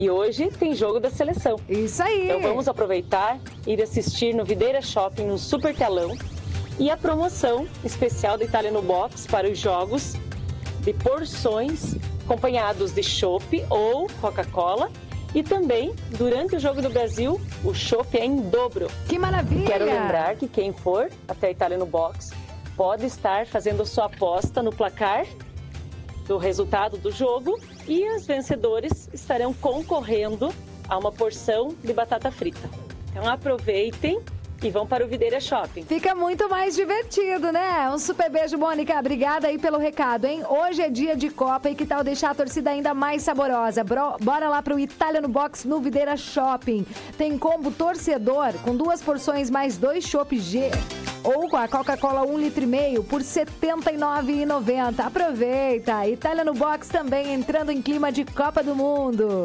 E hoje tem jogo da seleção. Isso aí. Então vamos aproveitar, ir assistir no Videira Shopping, um super telão. E a promoção especial da Itália no Box para os jogos de porções acompanhados de chopp ou Coca-Cola. E também, durante o Jogo do Brasil, o chopp é em dobro. Que maravilha! Quero lembrar que quem for até a Itália no Box pode estar fazendo sua aposta no placar do resultado do jogo e os vencedores estarão concorrendo a uma porção de batata frita. Então aproveitem e vão para o Videira Shopping. Fica muito mais divertido, né? Um super beijo, Mônica. Obrigada aí pelo recado, hein? Hoje é dia de Copa e que tal deixar a torcida ainda mais saborosa? Bora lá pro Itália no Box no Videira Shopping. Tem combo torcedor com 2 porções mais 2 chopp G. Ou com a Coca-Cola 1,5 litro por R$ 79,90. Aproveita! Itália no Box também entrando em clima de Copa do Mundo.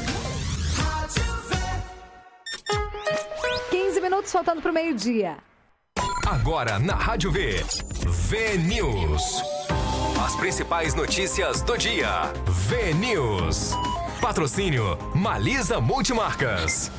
15 minutos faltando pro meio-dia. Agora na Rádio V. V-News. As principais notícias do dia. V-News. Patrocínio Malisa Multimarcas.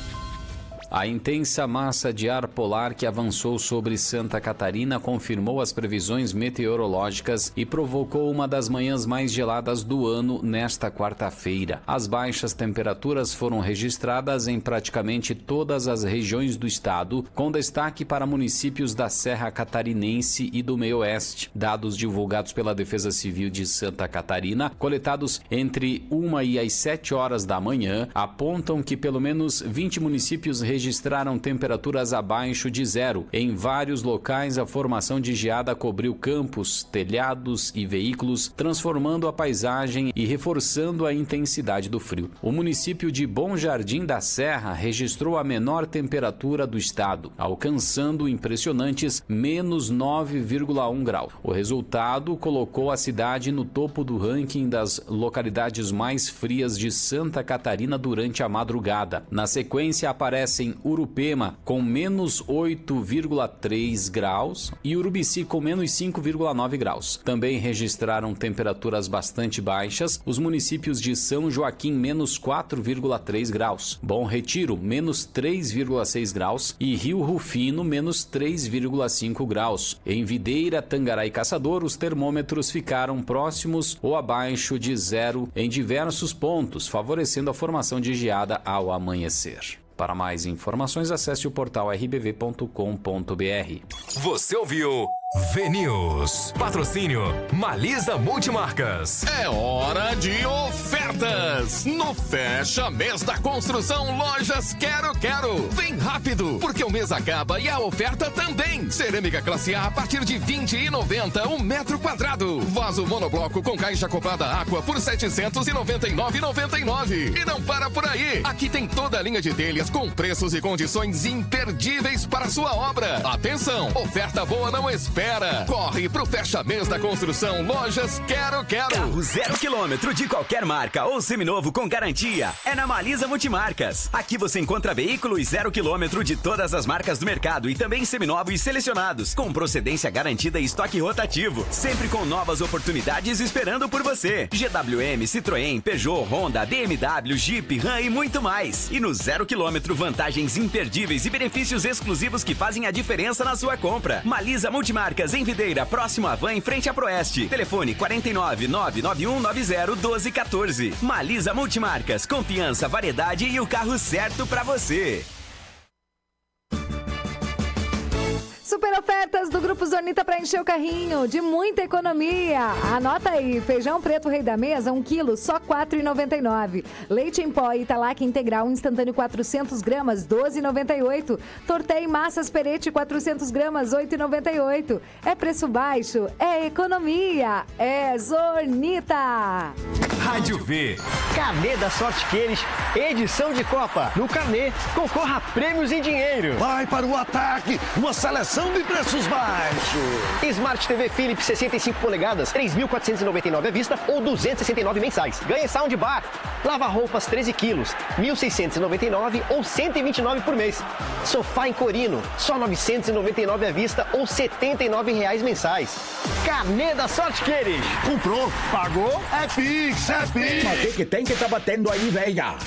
A intensa massa de ar polar que avançou sobre Santa Catarina confirmou as previsões meteorológicas e provocou uma das manhãs mais geladas do ano nesta quarta-feira. As baixas temperaturas foram registradas em praticamente todas as regiões do estado, com destaque para municípios da Serra Catarinense e do Meio-Oeste. Dados divulgados pela Defesa Civil de Santa Catarina, coletados entre 1 e as 7 horas da manhã, apontam que pelo menos 20 municípios registraram temperaturas abaixo de zero. Em vários locais, a formação de geada cobriu campos, telhados e veículos, transformando a paisagem e reforçando a intensidade do frio. O município de Bom Jardim da Serra registrou a menor temperatura do estado, alcançando impressionantes menos 9,1 graus. O resultado colocou a cidade no topo do ranking das localidades mais frias de Santa Catarina durante a madrugada. Na sequência, aparecem Urupema com menos 8,3 graus e Urubici com menos 5,9 graus. Também registraram temperaturas bastante baixas os municípios de São Joaquim, menos 4,3 graus, Bom Retiro, menos 3,6 graus e Rio Rufino, menos 3,5 graus. Em Videira, Tangará e Caçador, os termômetros ficaram próximos ou abaixo de zero em diversos pontos, favorecendo a formação de geada ao amanhecer. Para mais informações, acesse o portal rbv.com.br. Você ouviu V-News. Patrocínio Malisa Multimarcas. É hora de ofertas! No Fecha Mês da Construção Lojas Quero Quero. Vem rápido, porque o mês acaba e a oferta também. Cerâmica classe A partir de R$ 20,90 um metro quadrado. Vaso monobloco com caixa acoplada Aqua por R$ 799,99. E não para por aí. Aqui tem toda a linha de telhas com preços e condições imperdíveis para a sua obra. Atenção, oferta boa não espera. Corre pro Fecha Mês da Construção Lojas Quero Quero. Carro 0 km de qualquer marca ou seminovo com garantia é na Malisa Multimarcas. Aqui você encontra veículos 0 km de todas as marcas do mercado e também seminovos selecionados, com procedência garantida e estoque rotativo, sempre com novas oportunidades esperando por você. GWM, Citroën, Peugeot, Honda, BMW, Jeep, Ram e muito mais. E no 0 km, vantagens imperdíveis e benefícios exclusivos que fazem a diferença na sua compra. Malisa Multimarcas em Videira, próximo à Van, em frente à Proeste. Telefone 49 99190 1214. Malisa Multimarcas, confiança, variedade e o carro certo pra você. Super ofertas do Grupo Zornita para encher o carrinho de muita economia. Anota aí, feijão preto Rei da Mesa, 1 quilo, só R$ 4,99. Leite em pó Italac integral instantâneo 400 gramas, R$ 12,98. Tortei massas Perete 400 gramas, R$ 8,98. É preço baixo, é economia, é Zornita. Rádio V. Carnê da Sorte Queires, edição de Copa. No Carnê, concorra a prêmios em dinheiro. Vai para o ataque, uma seleção de preços baixos. Smart TV Philips 65 polegadas, 3.499 à vista ou 269 mensais. Ganhe soundbar. Lava roupas 13 quilos, 1.699 ou 129 por mês. Sofá em Corino, só 999 à vista ou R$ 79 mensais. Carnê da Sorte Queires. Comprou, pagou, é Pix, é Pix. Mas o que tem que tá batendo aí, velha?